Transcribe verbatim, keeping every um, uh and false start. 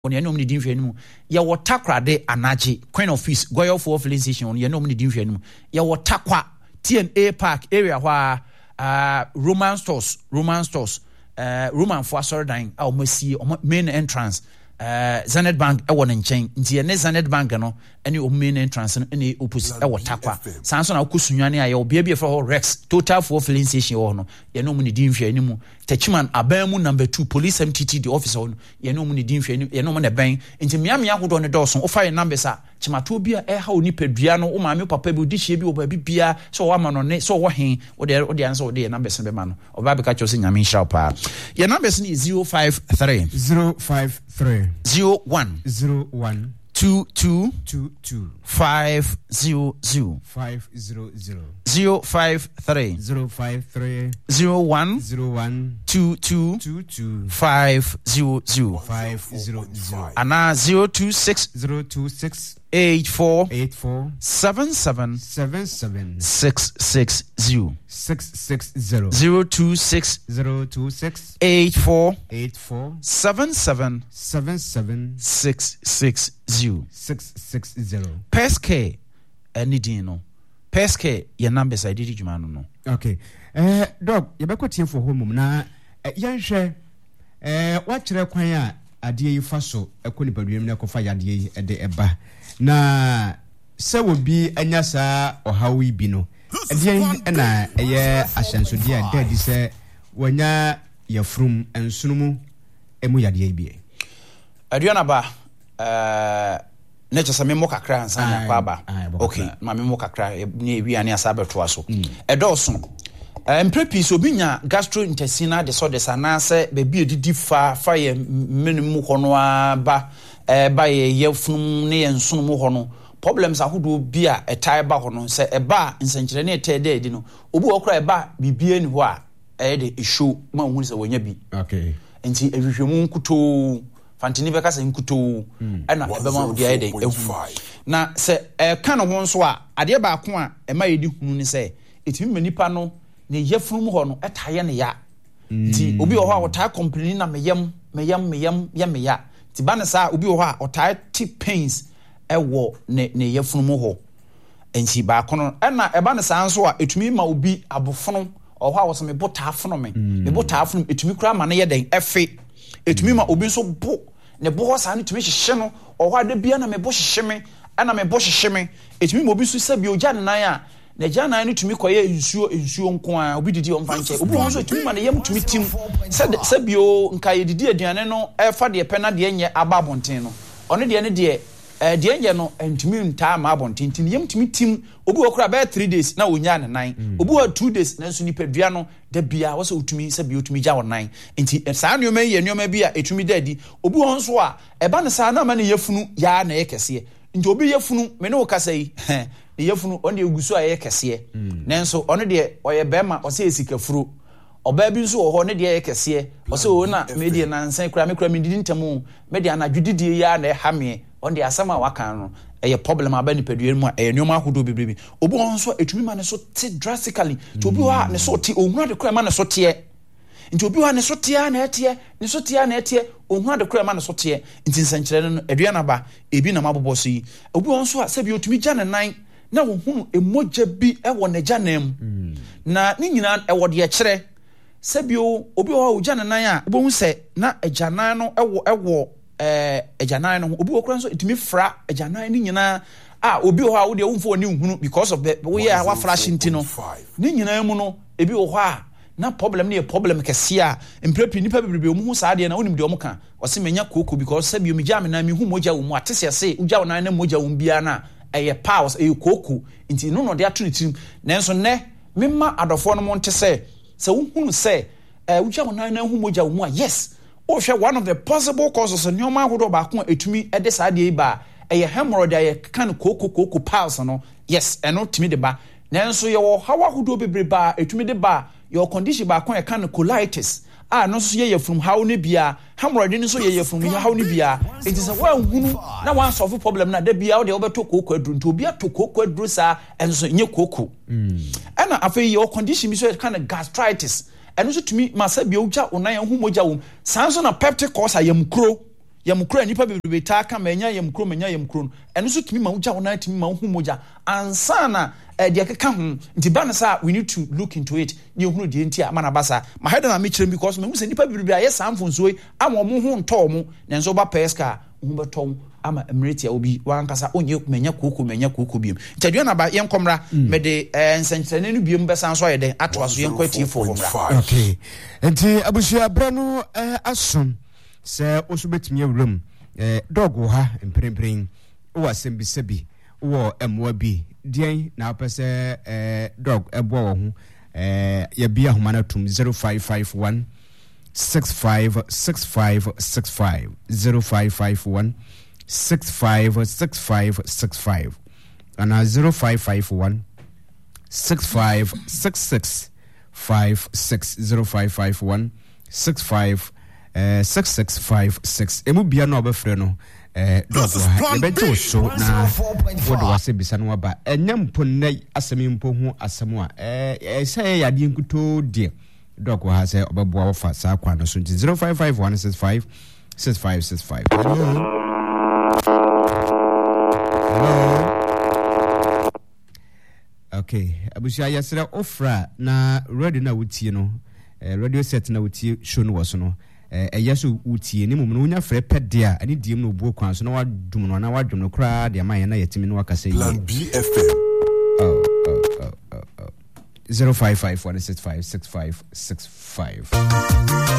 on your nominee dinfenu ya watakra de anaje Queen of Peace Goyo for filling station on your nominee dinfenu ya watakwa T N A Park area where uh Roman stores Roman stores uh Roman for Sordan our mercy main entrance uh Zenith Bank e won nchen nti ye ne Zenith Bank no ene o main entrance no ene opposite e watakwa sanso na okusunwane aye obi bia for Rex total for filling station wo no ye no mu ne dinfia animu Techiman Abamu number two police M T T the officer on ye no mu ne dinfia ye no mu ne ben nti miamia hodo ne doso o fa ye numbers a chimato bia e ha oni padua no o maame papa bi odi hie bi o ba bia so wa ma no ne so wo hen o de o de answer o de numbers be ma no o ba be ka chose nyame hira pa ye numbers ni zero five three zero five three zero one zero one two two two two five zero zero five zero zero zero five three zero five three zero one zero one two two two two five zero zero five zero zero and zero two six zero two six eight four eight four seven seven seven seven six six zero six six zero zero two six zero two six eight four eight four seven seven seven seven six six zero six six zero. Pesque anything no Pesque your numbers I did you man no. Okay. Eh dog you be kwatie for home na yanhwe eh wachire kwan a ade yi fa so ekoni paduam na kofa yade yi ede eba na se wo bi anya sa ohawi bi no ade na eye ahyensode a dadi se wanya yafrum ensunumu emu yade yi bi aduana ba eh na chesa memo kakra ansa na kwa ba okay ma memo kakra ni ewiane asabeto aso edoso emprepi so binya gastrointestinal disorders anase bebi edidi fa fa ye menemu hono aba e ba ye yefunu ne ensunu mu hono problems ahodo bi a etai ba hono se eba nsenkyere ne etede edi no obi okra eba bibie ni ho a e de issue ma hu se wonya bi okay enti ehwehwemu nkuto fantini beka se nkuto ana ebema odi aye de ehu na se e kan ho nso a ade ba ko a e ma yedi hunu ni se etimi manipa no ne yefunu mu ho no etaye ne ya nti obi ho a wota complain na meyam meyam meyam ya meya ti ba ne sa obi ho a wota ti pains e wo ne ne yefunu mu ho nti ba ko no na e ba ne sa nso a etumi ma obi abofunu o ho a wo se me bota afono me me bota afono etumi kura ma ne ye den efe etumi ma obi nso bo ne bo ho sa ne tumi hyehye no o ho ade bia na me bo hyehye me ana me bo hyehye me etumi ma obi nso sabi ogya ne nan a na gya nan ne tumi koye nsuo nsuo nko a obi didi omfa nche obi ho nso etumi ma ne yam tumi tim sabi o nka ye didi aduane no e fa de pena de enye aba abonten no ono de ne de eh de enye no entumi nta ma abonten tin yam tumi tim obi okura ba three days na onya ne nan obi wa two days na nso ni padua no da bia wo se otumi sabi otumi gya wo nan enti saa ne oma ye ne oma bia etumi dadi obi ho nso a e ba ne saa na ma ne yefunu ya na ye kese nti obi yefunu me ne wo kasa yi ne yefunu on de egusu a ye kese nanso ono de oye bema o se esikafuru oba bi nso wo ho ne de ye kese o se o na me de nansan kura me kura me didi ntamu me de anadwudidi ya na ha me on de asama waka no eye problem aba ni padua mu a eye nyoma ahodo bebrebe obi won so etumi ma ne so te drastically to obi wa ne so te ohura de kura ma ne so te nti obi wa ne so te na ete ne so te na ete ohura de kura ma ne so te nti nsankyere no adua na ba ebi na mabobo so yi obi won so a se bi otumi gya ne nan na wo hunu emoja bi e wo ne gyanam na ni nyina e wo de kire se bi obi wo gya ne nan a obo hu se na agyanan no e wo e wo eh agyanan no obi wo kura so etumi fra agyanan ni nyina a obi wo ha wo de wo mfo ni hunu because of the we ya wa flash ntino ni nyina mu no ebi wo ha na problem ne problem kese a emprepi nipa bebrebe omu hu saa de na onim de omu ka o se menya koko because se bi o mi gya me na mi hu moja wo mu atese se ugya wo nan na moja wo bia na eye powers eye koko nti no no de ato ne tim nanso ne memma adofo no mo nte se se wo hunu se eh ugya wo nan na hu moja wo mu a yes o hwe one of the possible causes of nyoma hodo ba ko etumi e de saa de ba eye hemorrhoid eye kan koko koko powers no yes eno timi de ba nanso ye wo hawa hodo bebre ba etumi de ba your condition ba ko e kan colitis ah no so ye from how ne bia hemorrhoid ni so ye from how ne bia it is a one hunu na one solve problem na da bia wo de obeto koko aduru nto bia to koko aduru sa enso nye koko mm ana afei your condition bi so kind of gastritis eno so tumi masa bia uja onan hu moja wo sanso na peptic ulcer yam kro yamkro nipa bebrebe ta ka manya yamkro manya yamkro eno so timi ma wugya wona timi ma hu moja ansa na de keka ho nti ba na sa we need to look into it ne hunu de nti amana basa ma head na me kyerem because me hu se nipa bebrebe aye samfonso yi ama mo hu nto mo nenso ba peska hu beton ama emirate ya obi wankasa onye manya koko manya koko biem ntadua na ba yen komra me de ensenkyene no biem besa so ayede ato aso yen kwati fo komra. Okay enti abusia bra no asom se oso betimi awuram eh dog wo ha emprempren wo asembisabi wo emwa bi dien na apese eh dog ebo wo ho eh ya bia homa na tum zero five five one six five six five six five zero five five one six five six five six five and zero five five one six five six six five six zero five five one six five Uh, six six five six. Emu bia no obefre no. Eh, dog wa. Ebejo so na. Wodo wase bisa no aba. Enyam ponne asemi mpo hu asemu a. Eh, say ya di nkuto die. Dog wa say obeboa wo fa sa kwa no so nti zero five five one six five six five six five. Hello. Hello. Okay. Abusia yasira ofra na radio na wutie no. Eh, radio set na wutie show no was no. Eh eyaso utie ni mum no nya frɛ pɛde a ani diem no obuo kwan so na wadum no na wadum no kra de ama ye na yetimi no akasa yi Plan B F M oh oh oh oh zero five five one six five six five six five